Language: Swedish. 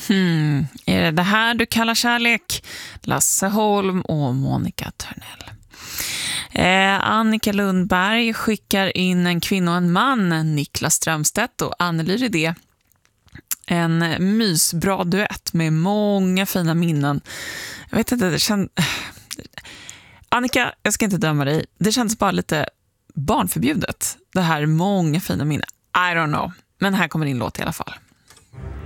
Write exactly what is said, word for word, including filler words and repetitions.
Hmm, är det det här du kallar kärlek? Lasse Holm och Monica Törnell. Eh, Annika Lundberg skickar in en kvinna och en man, Niklas Strömstedt och Anneli Rydé. En mysbra duett med många fina minnen. Jag vet inte, det känd... Annika, jag ska inte döma dig. Det känns bara lite barnförbjudet. Det här många fina minnen. I don't know. Men här kommer din låt i alla fall.